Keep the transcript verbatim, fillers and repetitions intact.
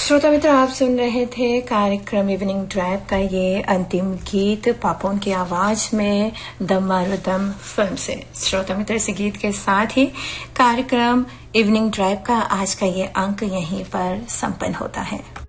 श्रोता मित्र, आप सुन रहे थे कार्यक्रम इवनिंग ड्राइव का ये अंतिम गीत पापोन की आवाज में दम मारो दम फिल्म से। श्रोता मित्र, इस गीत के साथ ही कार्यक्रम इवनिंग ड्राइव का आज का ये अंक यहीं पर संपन्न होता है।